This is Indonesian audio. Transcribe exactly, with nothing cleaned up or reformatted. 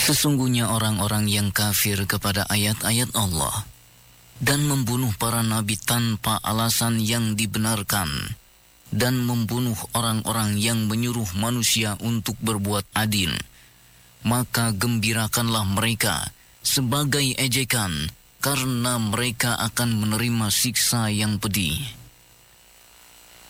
Sesungguhnya orang-orang yang kafir kepada ayat-ayat Allah dan membunuh para nabi tanpa alasan yang dibenarkan dan membunuh orang-orang yang menyuruh manusia untuk berbuat adil, maka gembirakanlah mereka sebagai ejekan karena mereka akan menerima siksa yang pedih.